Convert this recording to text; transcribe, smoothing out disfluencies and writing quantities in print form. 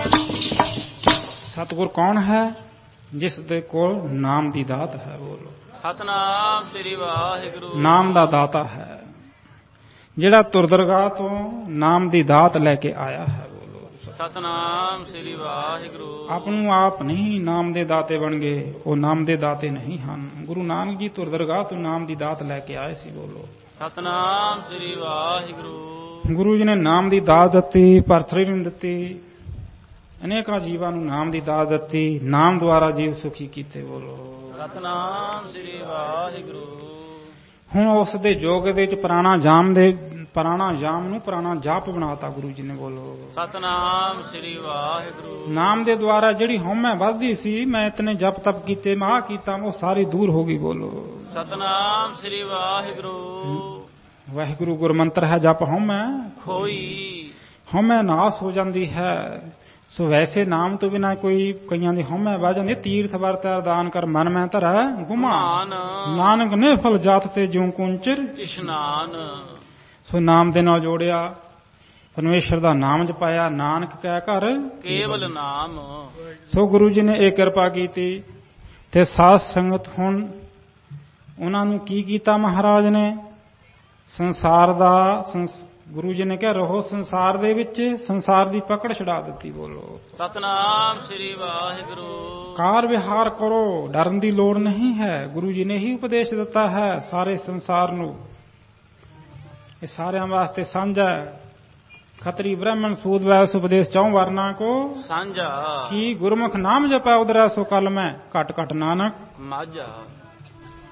ਸਤਿਗੁਰ ਕੌਣ ਹੈ? ਜਿਸ ਦੇ ਕੋਲ ਨਾਮ ਦੀ ਦਾਤ ਹੈ। ਬੋਲੋ ਸਤਨਾਮ ਸ੍ਰੀ ਵਾਹਿਗੁਰੂ। ਨਾਮ ਦਾ ਦਾਤਾ ਹੈ, ਜਿਹੜਾ ਤੁਰਦਰਗਾਹ ਤੋਂ ਨਾਮ ਦੀ ਦਾਤ ਲੈ ਕੇ ਆਇਆ ਹੈ। ਬੋਲੋ ਸਤਨਾਮ ਸ੍ਰੀ ਵਾਹਿਗੁਰੂ। ਆਪ ਨੂੰ ਆਪ ਨਹੀਂ ਨਾਮ ਦੇ ਦਾਤੇ ਬਣ ਗਏ, ਉਹ ਨਾਮ ਦੇ ਦਾਤੇ ਨਹੀਂ ਹਨ। ਗੁਰੂ ਨਾਨਕ ਜੀ ਤੁਰਦਰਗਾਹ ਤੋਂ ਨਾਮ ਦੀ ਦਾਤ ਲੈ ਕੇ ਆਏ ਸੀ। ਬੋਲੋ ਸਤਨਾਮ ਸ੍ਰੀ ਵਾਹਿਗੁਰੂ। ਗੁਰੂ ਜੀ ਨੇ ਨਾਮ ਦੀ ਦਾਤ ਦਿੱਤੀ, ਭਰਤਰੀ ਨੂੰ ਦਿੱਤੀ, ਅਨੇਕਾਂ ਜੀਵਾਂ ਨੂੰ ਨਾਮ ਦੀ ਦਾਤ ਦਿੱਤੀ। ਨਾਮ ਦੁਆਰਾ ਜੀਵ ਸੁਖੀ ਕੀਤੇ। ਬੋਲੋ ਸਤਨਾਮ ਸ੍ਰੀ ਵਾਹਿਗੁਰੂ। ਹੁਣ ਉਸ ਦੇ ਯੋਗ ਦੇ ਵਿੱਚ ਪੁਰਾਣਾ ਜਾਮ ਨੂੰ ਪੁਰਾਣਾ ਜਾਪ ਬਣਾਤਾ ਗੁਰੂ ਜੀ ਨੇ। ਬੋਲੋ ਸਤਨਾਮ ਸ੍ਰੀ ਵਾਹਿਗੁਰੂ। ਨਾਮ ਦੇ ਦੁਆਰਾ ਜਿਹੜੀ ਹਉਮੈ ਵੱਧਦੀ ਸੀ, ਮੈਂ ਇਤਨੇ ਜਪ ਤਪ ਕੀਤੇ, ਮੈਂ ਆਹ ਕੀਤਾ, ਉਹ ਸਾਰੀ ਦੂਰ ਹੋ ਗਈ। ਬੋਲੋ ਸਤਨਾਮ ਸ੍ਰੀ ਵਾਹਿਗੁਰੂ। ਵਾਹਿਗੁਰੂ ਗੁਰਮੰਤਰ ਹੈ, ਜਪ ਹਉਮੈ ਖੋਈ, ਹਉਮੈ ਨਾਸ ਹੋ ਜਾਂਦੀ ਹੈ। ਸੋ ਵੈਸੇ ਨਾਮ ਤੋਂ ਬਿਨਾਂ ਕਈਆਂ ਦੀ ਹਉਮੈ ਵੱਧ ਜਾਂਦੀ। ਤੀਰਥ ਵਰਤੈ ਅਰਦਾਨ ਕਰ ਮਨ ਮੈਂ ਧਰੈ ਗੁਮਾਨ, ਨਾਨਕ ਨੇ ਫਲ ਜਾਤ ਤੇ ਜਿਉ ਕੁੰਚਰ ਇਸ਼ਨਾਨ। ਸੋ ਨਾਮ ਦੇ ਨਾਲ ਜੋੜਿਆ, ਪਰਮੇਸ਼ਰ ਦਾ ਨਾਮ ਜਪਾਇਆ, ਨਾਨਕ ਕਹਿ ਘਰ ਕੇਵਲ ਨਾਮ। ਸੋ ਗੁਰੂ ਜੀ ਨੇ ਇਹ ਕਿਰਪਾ ਕੀਤੀ ਤੇ ਸਾਧ ਸੰਗਤ ਹੁਣ ਉਹਨਾਂ ਨੂੰ ਕੀ ਕੀਤਾ ਮਹਾਰਾਜ ਨੇ? ਸੰਸਾਰ ਦਾ ਗੁਰੂ ਜੀ ਨੇ ਕਿਹਾ ਰਹੋ ਸੰਸਾਰ ਦੇ ਵਿੱਚ, ਸੰਸਾਰ ਦੀ ਪਕੜ ਛੁਡਾ ਦਿੱਤੀ। ਬੋਲੋ ਸਤਨਾਮ ਸ੍ਰੀ ਵਾਹਿਗੁਰੂ। ਕਾਰ ਵਿਹਾਰ ਕਰੋ, ਡਰਨ ਦੀ ਲੋੜ ਨਹੀਂ ਹੈ। ਗੁਰੂ ਜੀ ਨੇ ਹੀ ਉਪਦੇਸ਼ ਦਿੱਤਾ ਹੈ ਸਾਰੇ ਸੰਸਾਰ ਨੂੰ। ਇਹ ਸਾਰਿਆਂ ਵਾਸਤੇ ਸਾਂਝਾ ਹੈ। ਖੱਤਰੀ ਬ੍ਰਾਹਮਣ ਸੂਦ ਵੈਸ ਉਪਦੇਸ਼ ਚੌਂ ਵਰਨਾ ਕੋ ਸਾਂਝਾ। ਕੀ ਗੁਰਮੁਖ ਨਾਮ ਜਪੈ ਉਦਰੈ ਸੋ ਕਲ ਮੈਂ, ਘਟ ਘਟ ਨਾਨਕ ਮਾਝਾ।